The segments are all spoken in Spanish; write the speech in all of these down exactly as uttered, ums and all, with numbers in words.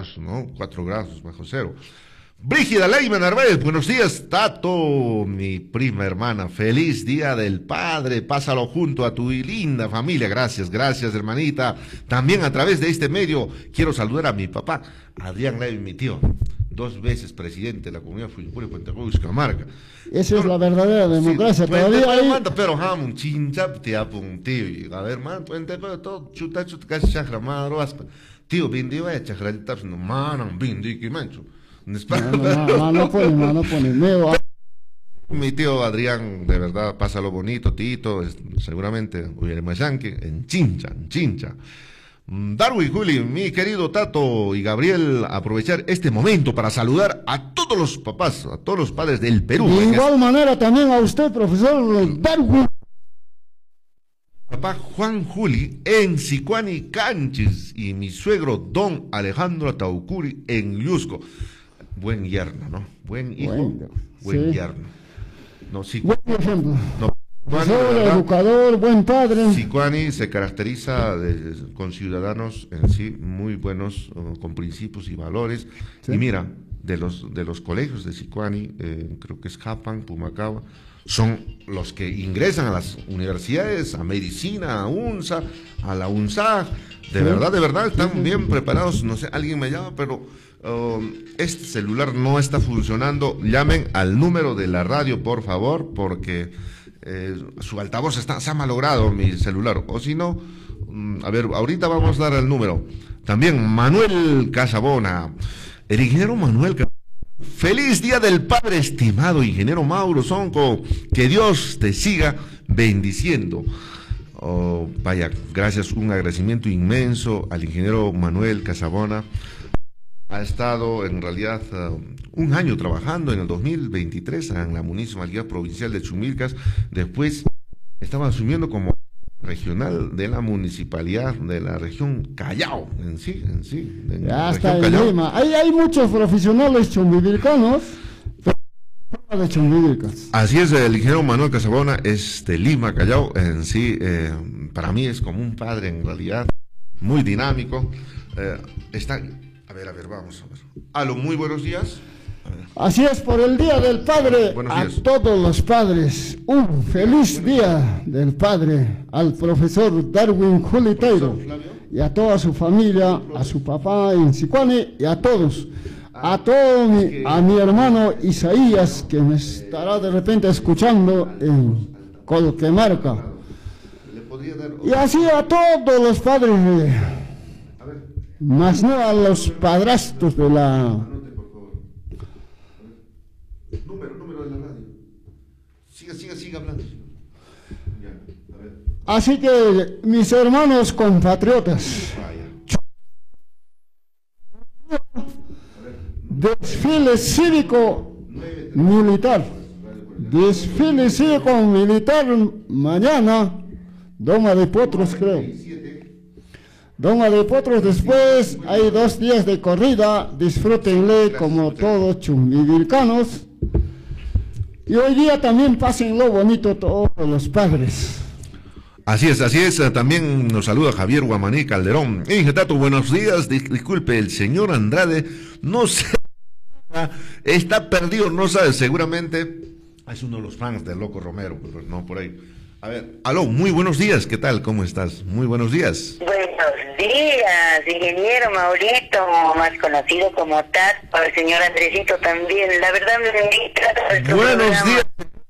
grados, ¿no? cuatro grados bajo cero. Brígida Leima Narváez, buenos días, Tato, mi prima hermana, feliz día del padre, pásalo junto a tu linda familia, gracias, gracias hermanita. También a través de este medio quiero saludar a mi papá, Adrián Levy, mi tío, dos veces presidente de la comunidad Fujimori Puente Cruz, Camarga. Esa es la verdadera democracia, sí, todavía hay... Manda, pero hamon, chinchap, te apuntío, a ver, man, puente, todo, chuta, chuta, casi chakra, madro, aspa. Tío, bindi, vaya, chakra, no, manan, bindi, que mancho. No, no, no, no pone, no, no pone, meo. Mi tío Adrián, de verdad, pásalo bonito, Tito, es, seguramente, en Chincha, en Chincha. Darwin, Juli, mi querido Tato y Gabriel, aprovechar este momento para saludar a todos los papás, a todos los padres del Perú. De igual manera también a usted, profesor Darwin. Papá Juan Juli en Sicuani Canchis y mi suegro Don Alejandro Ataucuri en Liusco. Buen yerno, ¿no? Buen hijo, Bueno, buen sí. yerno. No, sí. Buen ejemplo. No, Profesor, educador, buen padre. Sicuani se caracteriza de, con ciudadanos en sí muy buenos, uh, con principios y valores. Sí. Y mira, de los de los colegios de Sicuani, eh, creo que es Japan, Pumacaba, son los que ingresan a las universidades, a medicina, a UNSA, a la UNSAG. De sí. verdad, de verdad, están sí, sí. bien preparados. No sé, alguien me llama, pero uh, este celular no está funcionando. Llamen al número de la radio, por favor, porque eh, su altavoz está, se ha malogrado mi celular. O si no, um, a ver, ahorita vamos a dar el número. También Manuel Casabona, el ingeniero Manuel Casabona. Feliz Día del Padre, estimado ingeniero Mauro Sonco, que Dios te siga bendiciendo. Oh, vaya, gracias, un agradecimiento inmenso al ingeniero Manuel Casabona. Ha estado en realidad uh, un año trabajando en el dos mil veintitrés en la Municipalidad Provincial de Chumilcas. Después estaba asumiendo como regional de la municipalidad de la región Callao, en sí, en sí. En ya está en Lima. Hay, hay muchos profesionales chumbivilcanos, de Chumbivilcas. Así es, el ingeniero Manuel Casabona es de Lima, Callao, en sí, eh, para mí es como un padre en realidad, muy dinámico. Eh, está, a ver, a ver, vamos a ver. Aló, muy buenos días. Así es, por el Día del Padre, a todos los padres, un feliz Día del Padre al profesor Darwin Juliteiro y a toda su familia, a su papá en Sicuani y a todos, a todo mi, a mi hermano Isaías, que me estará de repente escuchando en Colquemarca, y así a todos los padres, más no a los padrastros de la... Número, número de la radio. Siga, siga, siga hablando. Ya, a ver. Así que, mis hermanos compatriotas, desfile cívico militar, desfile cívico militar mañana, Doma de Potros, creo. Doma de Potros, después hay dos días de corrida, disfrútenle como todos chumbivilcanos. Y hoy día también pásenlo bonito todos los padres. Así es, así es. También nos saluda Javier Guamaní Calderón. Inge Tato, buenos días. Disculpe, el señor Andrade no sé, está perdido, no sabe, seguramente es uno de los fans del Loco Romero, pero no por ahí. A ver, aló, muy buenos días, ¿qué tal? ¿Cómo estás? Muy buenos días. Buenos días, ingeniero Maurito, más conocido como Tato, el señor Andresito también. La verdad me invita. Buenos programa. días.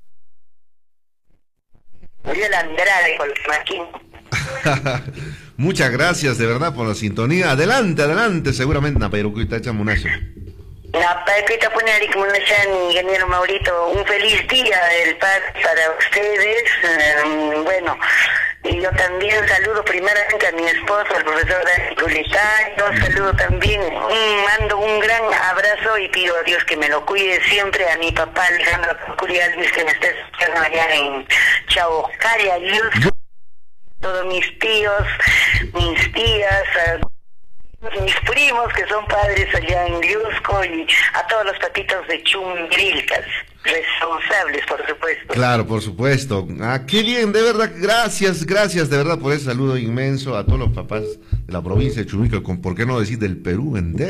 Muriel Andrade, Colmaquín. Muchas gracias, de verdad, por la sintonía. Adelante, adelante, seguramente. Na, pero que está chamunazo. La Paquita Punari, como no sean, ingeniero Maurito, un feliz día del padre para ustedes. Um, bueno, y yo también saludo primeramente a mi esposo, el profesor Julitario, saludo también, um, mando un gran abrazo y pido a Dios que me lo cuide siempre, a mi papá Alejandro Curialvis, que me está escuchando allá en Chaucaria, todos mis tíos, mis tías, uh, mis primos que son padres allá en Liusco y a todos los patitos de Chumbivilcas, responsables, por supuesto. Claro, por supuesto. Ah, qué bien, de verdad, gracias, gracias de verdad por ese saludo inmenso a todos los papás de la provincia de Chumbivilcas, con por qué no decir del Perú entero.